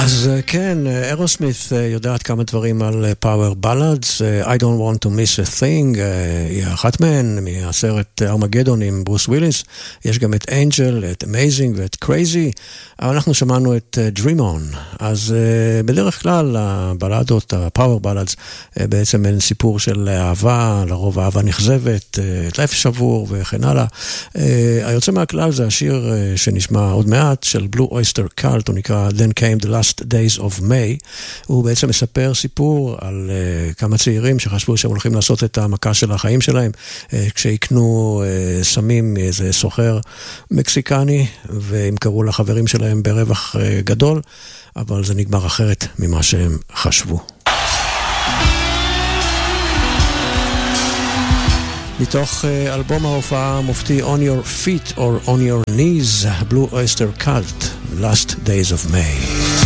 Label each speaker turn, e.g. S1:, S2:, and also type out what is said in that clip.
S1: אז כן, אירוסמית יודעת כמה דברים על פאוור בלאדס. I don't want to miss a thing היא אחת מהן, מהסרט ארמגדון עם ברוס וויליס. יש גם את אנג'ל, את אמייזינג ואת קרייזי, אבל אנחנו שמענו את Dream On. אז בדרך כלל הבלדות, הפאוור בלאדס, בעצם הן סיפור של אהבה, לרוב אהבה נכזבת, לב שבור וכן הלאה. היוצא מהכלל זה השיר שנשמע עוד מעט של בלו אויסטר קאלט, הוא נקרא Then Came the Last Days of May. הוא בעצם מספר סיפור על כמה צעירים שחשבו שהם הולכים לעשות את המכה של החיים שלהם, כשהקנו סמים מאיזה סוחר מקסיקני, והם קראו לחברים שלהם ברווח גדול, אבל זה נגמר אחרת ממה שהם חשבו. מתוך אלבום ההופעה המופתי On Your Feet or On Your Knees, Blue Oyster Cult, Last Days of May.